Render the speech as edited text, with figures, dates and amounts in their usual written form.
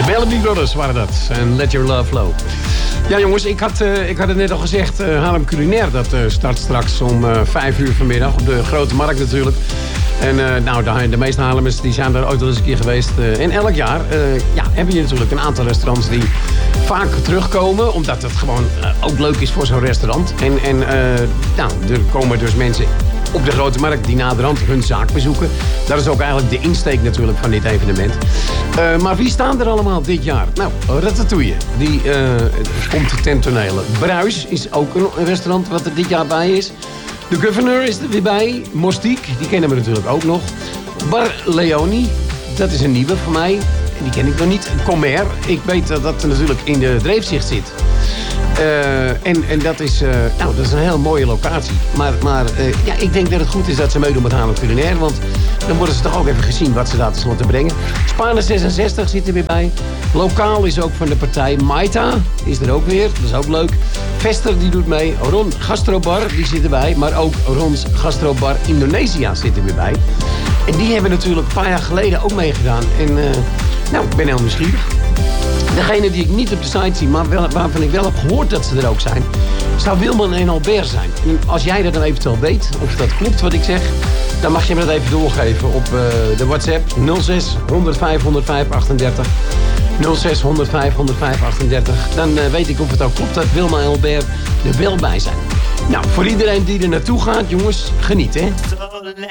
Bellamy Brothers waren dat. En Let Your Love Flow. Ja jongens, ik had het net al gezegd. Haarlem Culinair, dat start straks om 5 uur vanmiddag. Op de Grote Markt natuurlijk. En de meeste Haarlemmers die zijn daar ooit wel eens een keer geweest. En elk jaar heb je natuurlijk een aantal restaurants die vaak terugkomen. Omdat het gewoon ook leuk is voor zo'n restaurant. En er komen dus mensen op de Grote Markt die naderhand hun zaak bezoeken. Dat is ook eigenlijk de insteek natuurlijk van dit evenement. Maar wie staan er allemaal dit jaar? Nou, Ratatouille, die komt ten tonele. Bruis is ook een restaurant wat er dit jaar bij is. De Governor is er weer bij. Mostiek, die kennen we natuurlijk ook nog. Bar Leoni, dat is een nieuwe voor mij. Die ken ik nog niet. Comer, ik weet dat dat natuurlijk in de Dreefzicht zit. En dat is een heel mooie locatie. Maar ik denk dat het goed is dat ze meedoen met Haarlem Culinair. Want dan worden ze toch ook even gezien wat ze daar te brengen. Spanen 66 zit er weer bij. Lokaal is ook van de partij. Maita is er ook weer. Dat is ook leuk. Vester die doet mee. Ron Gastrobar die zit erbij. Maar ook Ron's Gastrobar Indonesia zit er weer bij. En die hebben natuurlijk een paar jaar geleden ook meegedaan. En ik ben heel nieuwsgierig. Degene die ik niet op de site zie, maar waarvan ik wel heb gehoord dat ze er ook zijn, zou Wilman en Albert zijn. En als jij dat dan eventueel weet, of dat klopt wat ik zeg, dan mag je me dat even doorgeven op de WhatsApp 06 105 105 38. 06 105 105 38. Dan weet ik of het ook klopt dat Wilma en Albert er wel bij zijn. Nou, voor iedereen die er naartoe gaat, jongens, geniet hè.